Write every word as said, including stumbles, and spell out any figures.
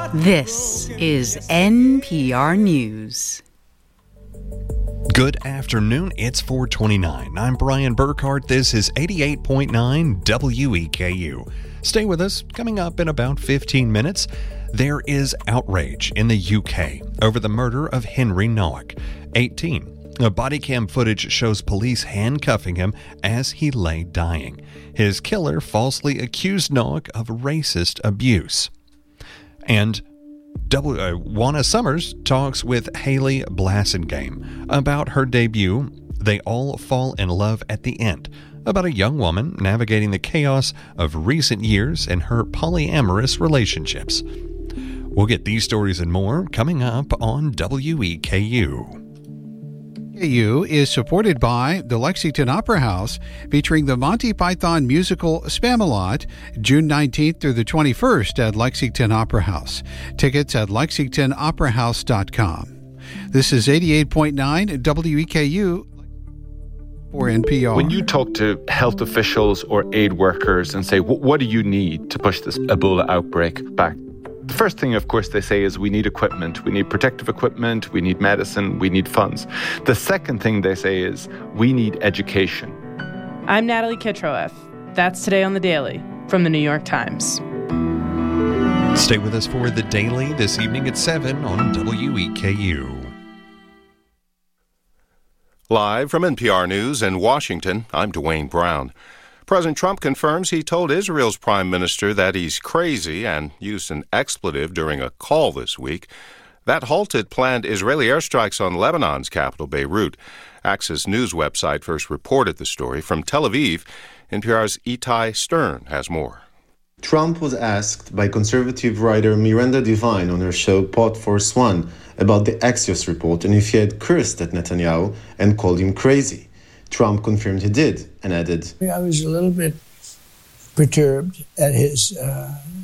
This is N P R News. Good afternoon, it's four twenty-nine. I'm Brian Burkhart. This is eighty-eight point nine W E K U. Stay with us. Coming up in about fifteen minutes, there is outrage in the U K over the murder of Henry Nouwen, eighteen. A body cam footage shows police handcuffing him as he lay dying. His killer falsely accused Nouwen of racist abuse. And W- uh, Juana Summers talks with Haley Blassingame about her debut, They All Fall in Love at the End, about a young woman navigating the chaos of recent years and her polyamorous relationships. We'll get these stories and more coming up on W E K U. W E K U is supported by the Lexington Opera House, featuring the Monty Python musical Spamalot, June nineteenth through the twenty-first at Lexington Opera House. Tickets at lexington opera house dot com. This is eighty-eight point nine W E K U for N P R. When you talk to health officials or aid workers and say, what do you need to push this Ebola outbreak back? The first thing, of course, they say is we need equipment. We need protective equipment. We need medicine. We need funds. The second thing they say is we need education. I'm Natalie Kitroeff. That's Today on the Daily from the New York Times. Stay with us for The Daily this evening at seven on W E K U. Live from N P R News in Washington, I'm Dwayne Brown. President Trump confirms he told Israel's prime minister that he's crazy and used an expletive during a call this week. That halted planned Israeli airstrikes on Lebanon's capital, Beirut. Axios News website first reported the story. From Tel Aviv, N P R's Itai Stern has more. Trump was asked by conservative writer Miranda Devine on her show Pod Force One about the Axios report and if he had cursed at Netanyahu and called him crazy. Trump confirmed he did and added, I was a little bit perturbed at his uh,